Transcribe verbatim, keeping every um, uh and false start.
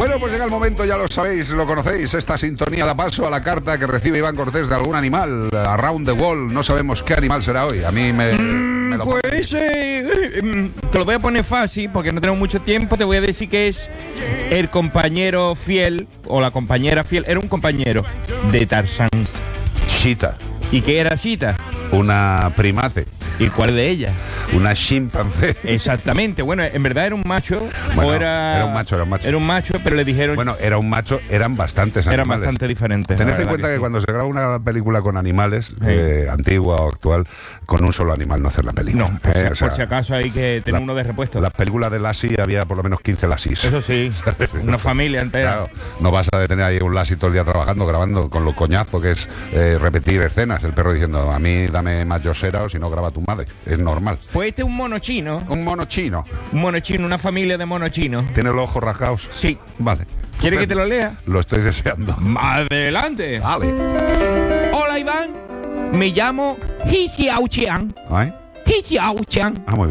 Bueno, pues llega el momento, ya lo sabéis, lo conocéis, esta sintonía da paso a la carta que recibe Iván Cortés de algún animal, Around the World. No sabemos qué animal será hoy. A mí me... Mm, me lo pues eh, eh, te lo voy a poner fácil porque no tenemos mucho tiempo. Te voy a decir que es el compañero fiel o la compañera fiel. Era un compañero de Tarzán. Chita. ¿Y qué era Chita? Una primate. ¿Y cuál de ellas? Una chimpancé. Exactamente. Bueno, en verdad era un macho. Bueno, o era, era un macho, era un macho. Era un macho, pero le dijeron... Bueno, era un macho, eran bastantes animales. Eran bastante diferentes. Tened en cuenta que, que sí. cuando se graba una película con animales, Sí. eh, antigua o actual, con un solo animal no hacer la película. No, por, Eh, si, o sea, por si acaso hay que tener la- uno de repuesto. Las películas de Lassie había por lo menos quince Lassies. Eso sí, una familia entera. Claro, no vas a detener ahí un Lassie todo el día trabajando, grabando con lo coñazo que es eh, repetir escenas. El perro diciendo, a mí dame más yosera o si no graba tu madre. Es normal. Pues este es un mono chino. Un mono chino. Un mono chino, una familia de monos chinos. Tiene los ojos rasgados. Sí. Vale. ¿Quieres que te lo lea? Lo estoy deseando. ¡Adelante! Vale. Hola, Iván. Me llamo Hi Xiao Chiang. ¿Ay? Hi Xiao Chiang. Ah, muy bien.